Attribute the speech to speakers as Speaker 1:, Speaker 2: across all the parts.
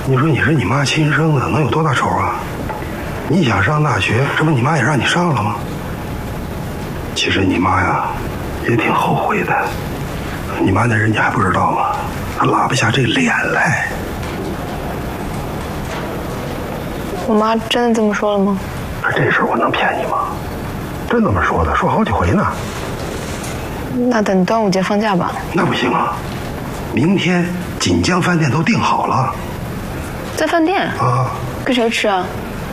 Speaker 1: 你说你是你妈亲生的，能有多大仇啊？你想上大学，这不你妈也让你上了吗？其实你妈呀，也挺后悔的。你妈那人你还不知道吗？她拉不下这脸来。
Speaker 2: 我妈真的这么说了吗？
Speaker 1: 这事我能骗你吗？真这么说的，说好几回呢。
Speaker 2: 那等端午节放假吧。
Speaker 1: 那不行啊，明天锦江饭店都订好了。
Speaker 2: 在饭店
Speaker 1: 啊？
Speaker 2: 跟谁吃啊？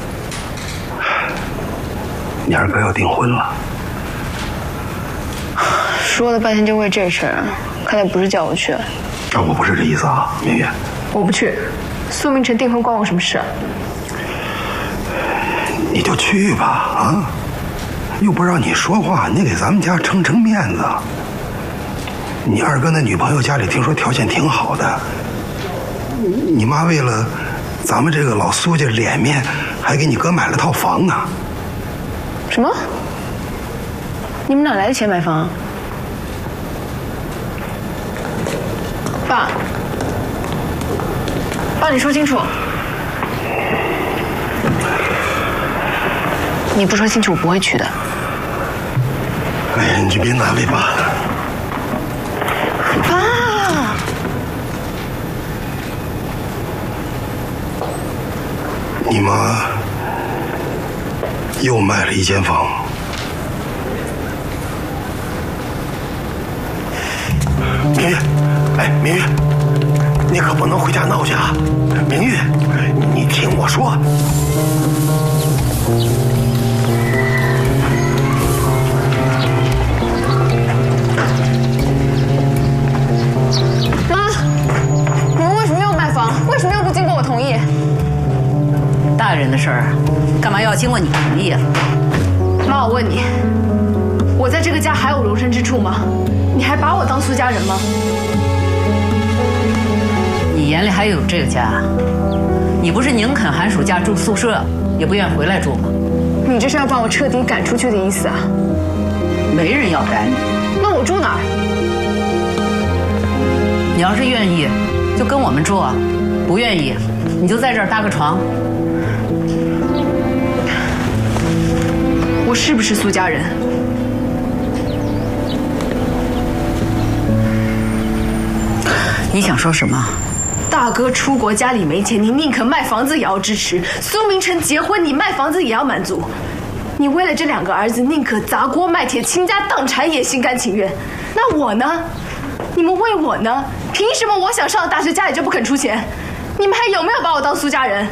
Speaker 1: 你二哥要订婚了。
Speaker 2: 说了半天就为这事儿，看来不是叫我去。
Speaker 1: 我不是这意思啊，明月。
Speaker 2: 我不去，苏明成订婚关我什么事啊？
Speaker 1: 你就去吧，啊！又不让你说话，你给咱们家撑面子。你二哥那女朋友家里听说条件挺好的，你妈为了咱们这个老苏家脸面，还给你哥买了套房呢。
Speaker 2: 什么？你们哪来的钱买房？爸，你说清楚。你不说清楚，我不会去的。
Speaker 1: 哎呀，你就别难为爸了。
Speaker 2: 爸，
Speaker 1: 你妈又卖了一间房。明月，哎，明月，你可不能回家闹去啊！明月，你听我说。
Speaker 2: 妈，你们为什么又卖房？为什么又不经过我同意？
Speaker 3: 大人的事儿，干嘛要经过你同意啊？
Speaker 2: 妈，我问你，我在这个家还有容身之处吗？你还把我当苏家人吗？
Speaker 3: 你眼里还有这个家？你不是宁肯寒暑假住宿舍，也不愿回来住吗？
Speaker 2: 你这是要把我彻底赶出去的意思啊？
Speaker 3: 没人要赶你。
Speaker 2: 那我住哪儿？
Speaker 3: 你要是愿意，就跟我们住啊；不愿意，你就在这儿搭个床。
Speaker 2: 我是不是苏家人？
Speaker 3: 你想说什么？
Speaker 2: 大哥出国家里没钱，你宁可卖房子也要支持；苏明成结婚，你卖房子也要满足。你为了这2个儿子，宁可砸锅卖铁、倾家荡产也心甘情愿。那我呢？你们为我呢？凭什么我想上大学，家里就不肯出钱？你们还有没有把我当苏家人？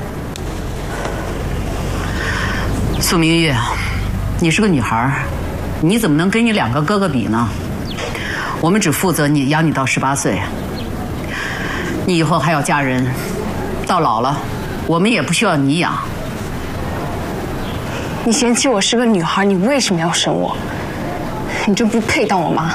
Speaker 3: 苏明月，你是个女孩，你怎么能跟你2个哥哥比呢？我们只负责养你到18岁。你以后还要嫁人，到老了，我们也不需要你养。
Speaker 2: 你嫌弃我是个女孩，你为什么要生我？你真不配当我妈。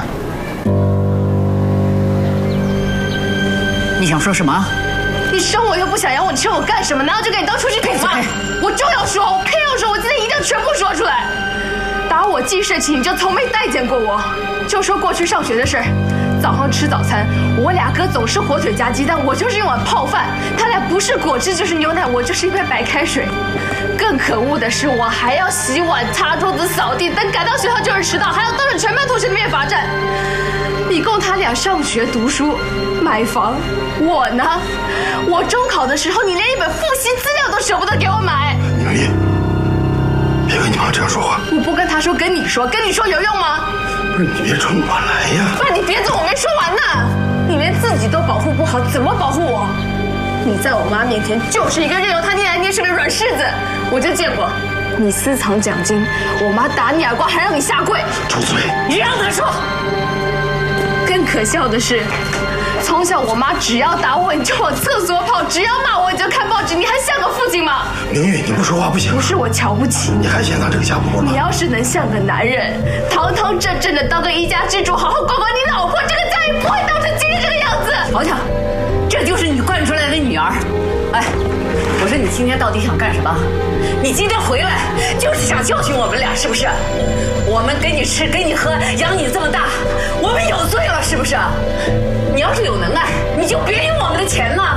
Speaker 3: 你想说什么？
Speaker 2: 你生我又不想养我，你生我干什么？难道就给你当出气筒吗？我就要说，我偏要说，我今天一定要全部说出来。打我记事起，你就从没待见过我。就说过去上学的事儿。早上吃早餐，我2哥总是火腿加鸡蛋，我就是一碗泡饭。他俩不是果汁就是牛奶，我就是一杯白开水。更可恶的是，我还要洗碗、擦桌子、扫地，等赶到学校就是迟到，还要当着全班同学的面罚站。你供他俩上学读书、买房，我呢？我中考的时候，你连一本复习资料都舍不得给我买。
Speaker 1: 明月，别跟你妈这样说话。
Speaker 2: 我不跟她说，跟你说有用吗？
Speaker 1: 不是，你别冲我来呀！
Speaker 2: 爸，你别走，我没说完呢。你连自己都保护不好，怎么保护我？你在我妈面前就是一个任由她捏来捏去的软柿子。我就见过，你私藏奖金，我妈打你耳光还让你下跪。
Speaker 1: 住嘴！
Speaker 2: 你让她说。更可笑的是，从小我妈只要打我你就往厕所跑，只要骂我你就看报纸，你还像个父亲吗？
Speaker 1: 明月，你不说话不行。
Speaker 2: 不是我瞧不起
Speaker 1: 你，还嫌咱这个家不够吗？
Speaker 2: 你要是能像个男人，堂堂正正的当个一家之主，好好管管你老婆，这个家也不会闹成今天这个样子。
Speaker 3: 好巧，这就是你惯出来的女儿。哎，我说你今天到底想干什么？你今天回来就是想教训我们俩，是不是？我们给你吃给你喝，养你这么大，我们有罪了是不是？你要是有能耐，你就别用我们的钱呢。